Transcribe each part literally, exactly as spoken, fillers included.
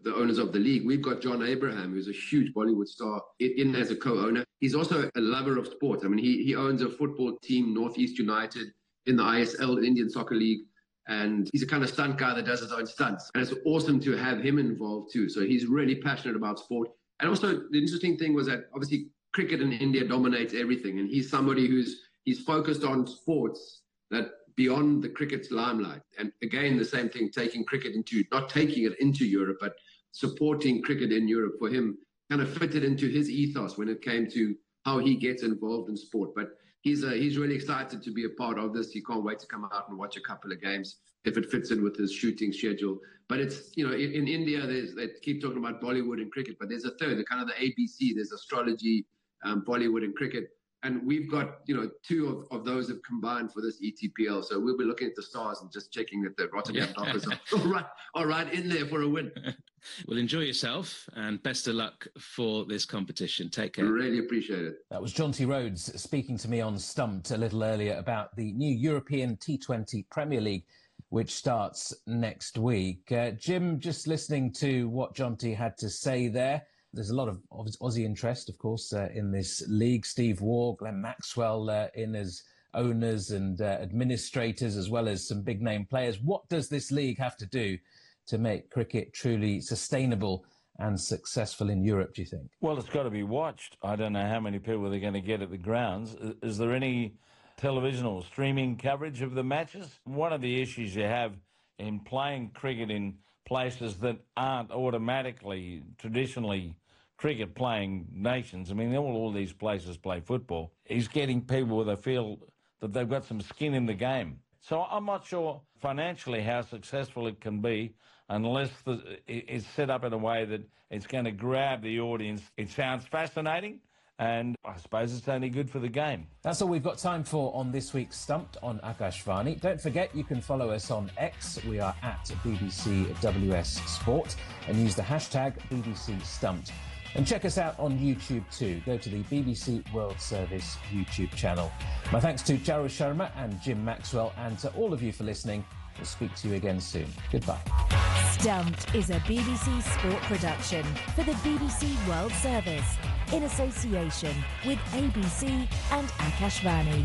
the owners of the league. We've got John Abraham, who's a huge Bollywood star, in as a co-owner. He's also a lover of sport. I mean, he, he owns a football team, Northeast United, in the I S L, the Indian Soccer League. And he's a kind of stunt guy that does his own stunts. And it's awesome to have him involved too. So he's really passionate about sport. And also the interesting thing was that obviously cricket in India dominates everything. And he's somebody who's he's focused on sports that beyond the cricket's limelight. And again, the same thing, taking cricket into, not taking it into Europe, but supporting cricket in Europe for him kind of fitted into his ethos when it came to how he gets involved in sport. But he's uh, he's really excited to be a part of this. He can't wait to come out and watch a couple of games if it fits in with his shooting schedule. But it's, you know, in, in India, there's, they keep talking about Bollywood and cricket, but there's a third, the kind of the A B C, there's astrology, um, Bollywood and cricket. And we've got, you know, two of, of those have combined for this E T P L. So we'll be looking at the stars and just checking that the Rotterdam Dockers are all right, all right in there for a win. Well, enjoy yourself and best of luck for this competition. Take care. Really appreciate it. That was Jonty Rhodes speaking to me on Stumped a little earlier about the new European T twenty Premier League, which starts next week. Uh, Jim, just listening to what Jonty had to say there, there's a lot of Aussie interest, of course, uh, in this league. Steve Waugh, Glenn Maxwell uh, in as owners and uh, administrators, as well as some big-name players. What does this league have to do to make cricket truly sustainable and successful in Europe, do you think? Well, it's got to be watched. I don't know how many people they're going to get at the grounds. Is there any television or streaming coverage of the matches? One of the issues you have in playing cricket in places that aren't automatically, traditionally, cricket-playing nations. I mean, all, all these places play football. He's getting people where they feel that they've got some skin in the game. So I'm not sure financially how successful it can be unless the, it's set up in a way that it's going to grab the audience. It sounds fascinating, and I suppose it's only good for the game. That's all we've got time for on this week's Stumped on Akashvani. Don't forget, you can follow us on X. We are at B B C W S Sport, and use the hashtag B B C Stumped. And check us out on YouTube too. Go to the B B C World Service YouTube channel. My thanks to Charu Sharma and Jim Maxwell, and to all of you for listening. We'll speak to you again soon. Goodbye. Stumped is a B B C Sport production for the B B C World Service in association with A B C and Akashvani.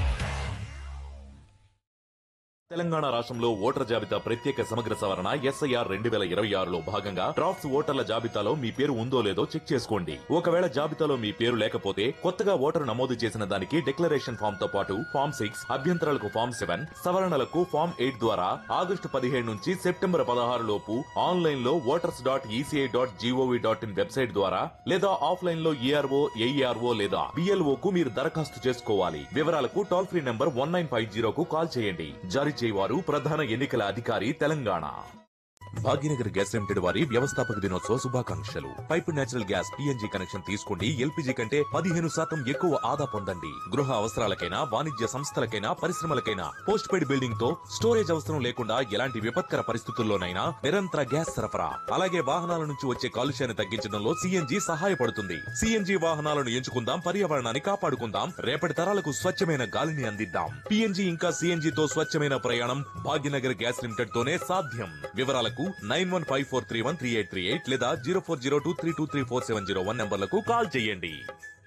Telangana రాష్ట్రంలో voter జాబితా ప్రత్యేక సమగ్ర సవరణ SIR రెండు వేల ఇరవై ఆరులో భాగంగా డ్రాఫ్ట్స్ ఓటర్ల జాబితాలో మీ పేరు ఉందో లేదో చెక్ చేసుకోండి. ఒకవేళ జాబితాలో మీ పేరు లేకపోతే కొత్తగా ఓటరు నమోదు చేసిన దానికి డిక్లరేషన్ ఫామ్ తో పాటు ఫామ్ సిక్స్, అభ్యంతరాలకు ఫామ్ సెవెన్, సవరణలకు ఫామ్ ఎయిట్ ద్వారా ఆగస్టు పదిహేడు నుంచి సెప్టెంబర్ పదహారు లోపు ఆన్లైన్ లో voters dot ECI dot GOV dot in website ద్వారా లేదా ఆఫ్లైన్ లో ఈఆర్ఓ, ఏఈఆర్ఓ లేదా బిఎల్ఓ కు మీరు దరఖాస్తు చేసుకోవాలి. వివరాలకు toll free number one nine five జీరోకు call చేయండి. జారీ చేయవారు ప్రధాన ఎన్నికల అధికారి తెలంగాణ. భాగ్యనగర్ గ్యాస్ లిమిటెడ్ వారి వ్యవస్థాపక దినోత్సవ శుభాకాంక్షలు. Pipe natural gas PNG connection తీసుకోండి. ఎల్పీజీ కంటే పదిహేను శాతం ఎక్కువ ఆదా పొందండి. గృహ అవసరాలకైనా, వాణిజ్య సంస్థలకైనా, పరిశ్రమలకైనా పోస్ట్ పెయిడ్ బిల్డింగ్ తో స్టోరేజ్ అవసరం లేకుండా ఎలాంటి విపత్కర పరిస్థితుల్లోనైనా నిరంతర గ్యాస్ సరఫరా. అలాగే వాహనాల నుంచి వచ్చే కాలుష్యాన్ని తగ్గించడంలో సీఎన్జీ సహాయపడుతుంది. సీఎన్జీ వాహనాలను ఎంచుకుందాం, పర్యావరణాన్ని కాపాడుకుందాం, రేపటి తరాలకు స్వచ్ఛమైన గాలిని అందిద్దాం. పీఎన్జీ ఇంకా సీఎన్జీ తో స్వచ్ఛమైన ప్రయాణం భాగ్యనగర్ గ్యాస్ లిమిటెడ్ తోనే సాధ్యం. వివరాలకు nine one five four three one three eight three eight లేదా zero four zero two three two three four seven zero one నంబర్లకు call చేయండి.